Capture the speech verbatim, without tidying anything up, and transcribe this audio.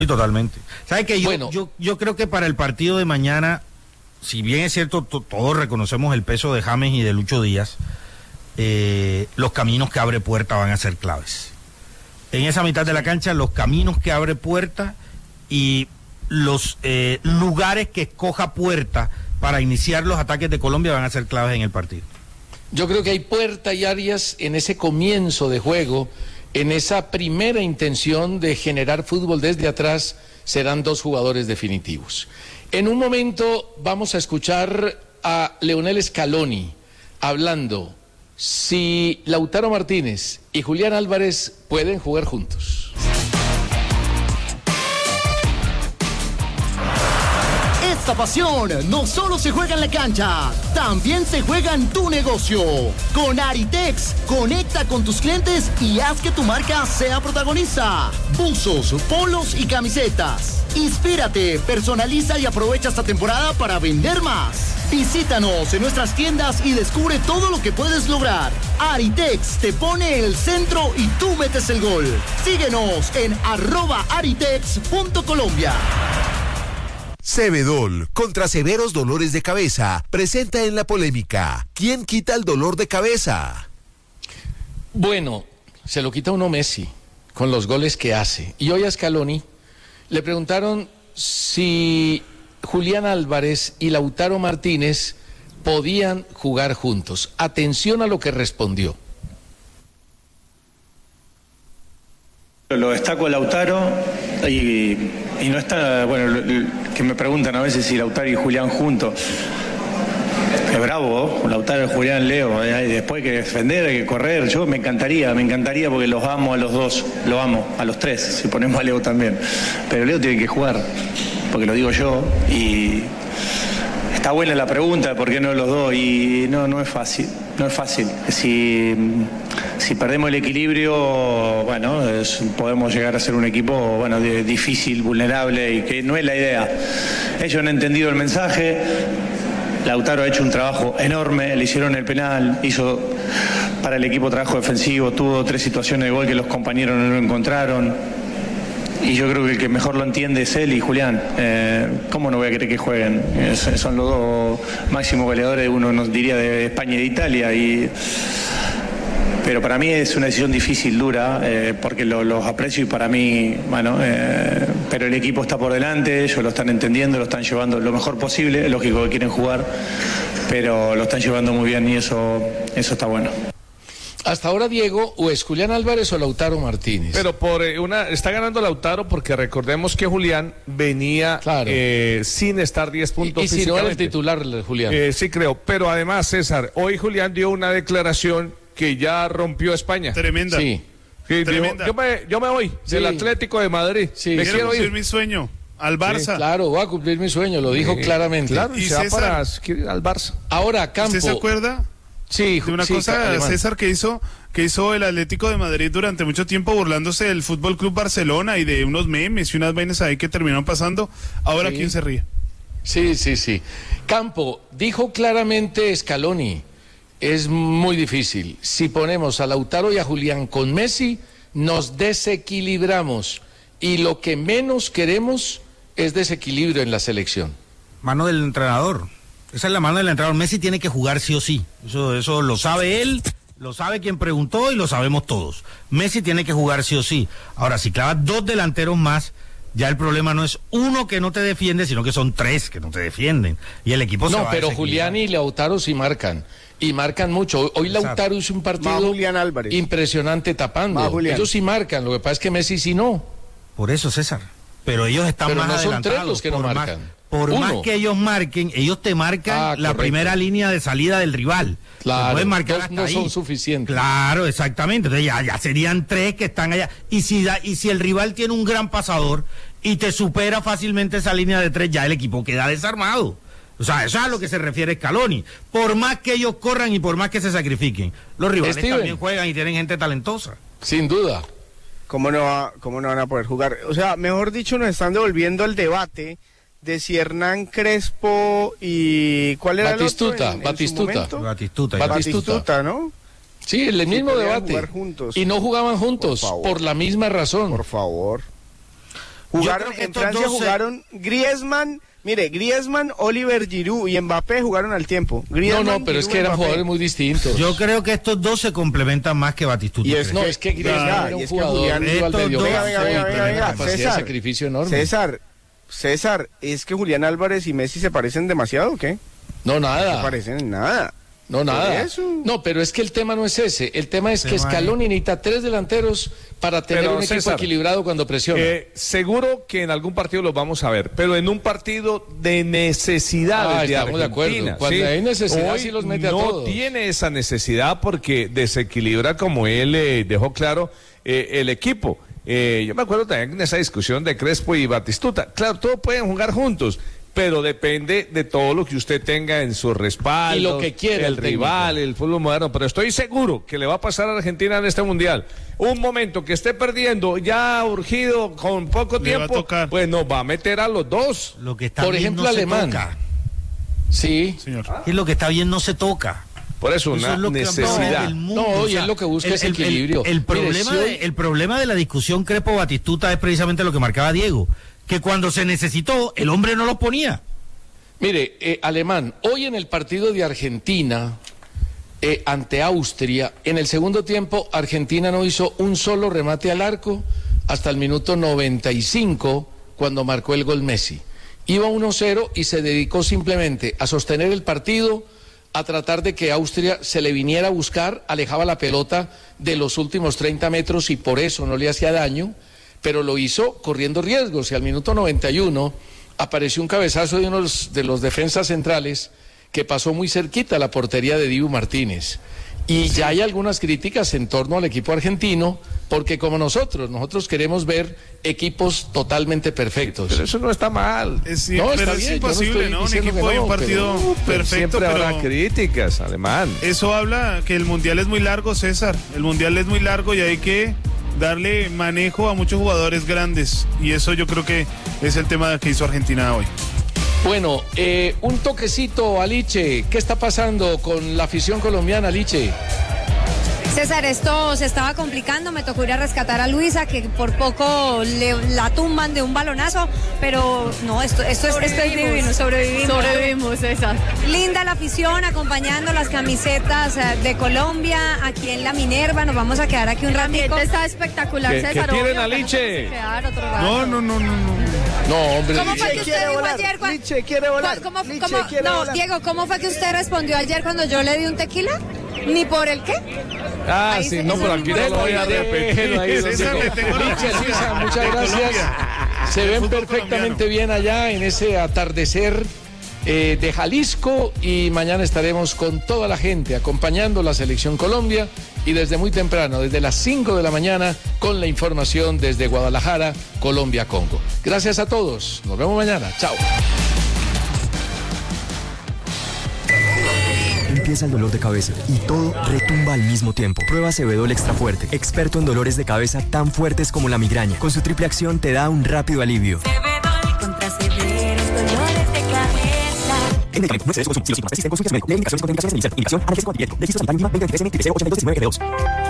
Sí, totalmente. ¿Sabe qué? Yo, Bueno. yo, yo creo que para el partido de mañana, si bien es cierto, to, todos reconocemos el peso de James y de Lucho Díaz, eh, los caminos que abre Puerta van a ser claves. En esa mitad de la cancha, los caminos que abre Puerta y los eh, lugares que escoja Puerta para iniciar los ataques de Colombia van a ser claves en el partido. Yo creo que hay Puerta y Arias en ese comienzo de juego, en esa primera intención de generar fútbol desde atrás, serán dos jugadores definitivos. En un momento vamos a escuchar a Leonel Scaloni hablando si Lautaro Martínez y Julián Álvarez pueden jugar juntos. Esta pasión no solo se juega en la cancha, también se juega en tu negocio. Con Aritex, conecta con tus clientes y haz que tu marca sea protagonista. Buzos, polos y camisetas. Inspírate, personaliza y aprovecha esta temporada para vender más. Visítanos en nuestras tiendas y descubre todo lo que puedes lograr. Aritex te pone el centro y tú metes el gol. Síguenos en arroba aritex punto colombia. Cebedol, contra severos dolores de cabeza, presenta en la polémica: ¿quién quita el dolor de cabeza? Bueno, se lo quita uno Messi con los goles que hace. Y hoy a Scaloni le preguntaron si Julián Álvarez y Lautaro Martínez podían jugar juntos. Atención a lo que respondió. Lo destaco a Lautaro y, y no está, bueno, que me preguntan a veces si Lautaro y Julián juntos. Es bravo, Lautaro, Julián, Leo, eh, después hay que defender, hay que correr. Yo me encantaría, me encantaría porque los amo a los dos, lo amo, a los tres, si ponemos a Leo también. Pero Leo tiene que jugar, porque lo digo yo, y está buena la pregunta, ¿por qué no los dos? Y no, no es fácil, no es fácil. Si, si perdemos el equilibrio, bueno, es, podemos llegar a ser un equipo, bueno, de, difícil, vulnerable, y que no es la idea. Ellos han entendido el mensaje. Lautaro ha hecho un trabajo enorme, le hicieron el penal, hizo para el equipo trabajo defensivo, tuvo tres situaciones de gol que los compañeros no lo encontraron. Y yo creo que el que mejor lo entiende es él y Julián. Eh, ¿Cómo no voy a querer que jueguen? Es, son los dos máximos goleadores, uno nos diría de España y de Italia. Y... Pero para mí es una decisión difícil, dura, eh, porque lo, los aprecio y para mí, bueno, eh, pero el equipo está por delante, ellos lo están entendiendo, lo están llevando lo mejor posible, es lógico que quieren jugar, pero lo están llevando muy bien y eso, eso está bueno. Hasta ahora, Diego, o es Julián Álvarez o Lautaro Martínez. Pero por eh, una está ganando Lautaro porque recordemos que Julián venía claro. eh, sin estar diez puntos. Y, y si no era el titular, Julián. Eh, sí, creo. Pero además, César, hoy Julián dio una declaración que ya rompió a España. Tremenda. Sí. Sí, Tremenda. Dijo, yo, me, yo me voy Sí. del Atlético de Madrid. Sí. Me Quiero quiero cumplir ir. mi sueño al Barça. Sí, claro, voy a cumplir mi sueño, lo dijo Sí, claramente. Claro, y Y se va César- para quiere ir al Barça. Ahora, Campo. ¿Usted se acuerda Sí, de una sí, cosa, Alemán. César, que hizo que hizo el Atlético de Madrid durante mucho tiempo burlándose del Fútbol Club Barcelona y de unos memes y unas vainas ahí que terminaron pasando? Ahora, Sí. ¿quién se ríe? Sí, sí, sí. Campo, dijo claramente Scaloni, es muy difícil. Si ponemos a Lautaro y a Julián con Messi, nos desequilibramos. Y lo que menos queremos es desequilibrio en la selección. Mano del entrenador. Esa es la mano del entrenador. Messi tiene que jugar sí o sí. Eso, eso lo sabe él, lo sabe quien preguntó y lo sabemos todos. Messi tiene que jugar sí o sí. Ahora, si clavas dos delanteros más, ya el problema no es uno que no te defiende, sino que son tres que no te defienden. Y el equipo se No, va a pero desequilibrar. Julián y Lautaro sí marcan. Y marcan mucho. Hoy Exacto. Lautaro hizo un Más partido Julián Álvarez. impresionante tapando. Más Julián. Ellos sí marcan, lo que pasa es que Messi sí no. Por eso, César. Pero ellos están Pero más no son adelantados. tres los que no por marcan. Más, por Uno. más que ellos marquen, ellos te marcan Ah, la correcto. primera línea de salida del rival. Te Claro, pueden marcar dos hasta no ahí. son suficientes. Claro, exactamente. Entonces ya, ya serían tres que están allá. Y si, da- y si el rival tiene un gran pasador y te supera fácilmente esa línea de tres, ya el equipo queda desarmado. O sea, eso es a lo que se refiere Scaloni. Por más que ellos corran y por más que se sacrifiquen, los rivales Steven. también juegan y tienen gente talentosa. Sin duda. ¿Cómo no, va- ¿Cómo no van a poder jugar? O sea, mejor dicho, nos están devolviendo el debate de si Hernán Crespo y... ¿Cuál era Batistuta, el otro en- en su Batistuta. momento? Batistuta. Bat- Batistuta, Batistuta. ¿no? Sí, el mismo podían debate. jugar juntos. Y no jugaban juntos Por por, favor. la misma razón. Por favor. Jugaron en Francia, doce... jugaron Griezmann, mire, Griezmann, Oliver Giroud y Mbappé jugaron al tiempo. Griezmann, no, no, pero Giroud, es que eran Mbappé. jugadores muy distintos. Yo creo que estos dos se complementan más que Batistuta. Y es, no, es que Griezmann ah, era un es que jugador Julián, venga, venga, venga, venga, venga, venga, capacidad César, de sacrificio enorme. César, César, ¿es que Julián Álvarez y Messi se parecen demasiado o qué? No, nada. No se parecen en nada. No, nada. Eso. No, pero es que el tema no es ese. El tema es que Scaloni necesita tres delanteros para tener pero, un equipo César, equilibrado cuando presiona. Eh, seguro que en algún partido los vamos a ver, pero en un partido de necesidades ah, de estamos Argentina. De acuerdo. Cuando ¿sí? hay necesidad, Hoy sí los mete no a todos. No tiene esa necesidad porque desequilibra, como él eh, dejó claro, eh, el equipo. Eh, yo me acuerdo también en esa discusión de Crespo y Batistuta. Claro, todos pueden jugar juntos, pero depende de todo lo que usted tenga en su respaldo, y lo que quiera el, el rival, el fútbol moderno. Pero estoy seguro que le va a pasar a Argentina en este mundial. Un momento que esté perdiendo, ya urgido, con poco le tiempo, pues nos va a meter a los dos. Lo que está Por bien ejemplo, no Alemán. se toca. Sí. Señor. Y lo que está bien no se toca. Por eso, Eso una es lo que necesidad. del mundo. No, O y sea, es lo que busca el, ese el- equilibrio. El, el problema Mire, si de, hoy- el problema de la discusión Crespo-Batistuta es precisamente lo que marcaba Diego, que cuando se necesitó, el hombre no lo ponía. Mire, eh, Alemán, hoy en el partido de Argentina eh, ante Austria, en el segundo tiempo Argentina no hizo un solo remate al arco hasta el minuto noventa y cinco cuando marcó el gol Messi. Iba uno cero y se dedicó simplemente a sostener el partido, a tratar de que Austria se le viniera a buscar, alejaba la pelota de los últimos treinta metros y por eso no le hacía daño, pero lo hizo corriendo riesgos y al minuto noventa y uno apareció un cabezazo de uno de los, de los defensas centrales que pasó muy cerquita a la portería de Dibu Martínez. Y ya hay algunas críticas en torno al equipo argentino, porque como nosotros, nosotros queremos ver equipos totalmente perfectos. Pero eso no está mal. Es, sí, No, pero está es bien, yo no imposible, estoy ¿no? Un diciendo equipo que de un no, partido pero- Pero perfecto, siempre pero habrá críticas, Alemán. eso habla que el mundial es muy largo, César. El mundial es muy largo y hay que darle manejo a muchos jugadores grandes. Y eso yo creo que es el tema que hizo Argentina hoy. Bueno, eh, un toquecito a Liche. ¿Qué está pasando con la afición colombiana, Liche? César, esto se estaba complicando, me tocó ir a rescatar a Luisa, que por poco le, la tumban de un balonazo, pero no, esto, esto, es, esto es divino, sobrevivimos. Sobrevivimos, César. Linda la afición, acompañando las camisetas eh, de Colombia, aquí en la Minerva, nos vamos a quedar aquí un El ratito. ambiente está espectacular, Que- que César. tiren obvio, a pero Liche. tenemos que quedar otro rato. No, no, no, no, no. No, hombre. ¿Cómo fue que Liche usted quiere dijo volar, ayer? cua- Liche quiere volar, ¿Cómo- Liche cómo- quiere no, volar. Diego, ¿cómo fue que usted respondió ayer cuando yo le di un tequila? ¿Ni por el qué? Ah, Ahí sí, se- no, eso pero es aquí muy no lo voy a Déjelo ahí, repetir. déjelo ahí, don César, Diego. le tengo Liche, noticias Luisa, muchas de gracias. Colombia. Se Del ven fútbol perfectamente colombiano. bien allá en ese atardecer eh, de Jalisco y mañana estaremos con toda la gente acompañando la selección Colombia y desde muy temprano, desde las cinco de la mañana, con la información desde Guadalajara, Colombia, Congo. Gracias a todos. Nos vemos mañana. Chao. Empieza el dolor de cabeza y todo retumba al mismo tiempo. Prueba Cebedol Extra Fuerte, experto en dolores de cabeza tan fuertes como la migraña. Con su triple acción te da un rápido alivio. Cebedol contra severos dolores de cabeza. En medicamentos no excedes su consumo. Si los síntomas persisten, consulte a su médico. Lee indicaciones y contraindicaciones de iniciar. Indicación, analgésico antibiótico. Registro sanitario mínima veinte veintitrés M I P C ochenta y dos diecinueve G dos.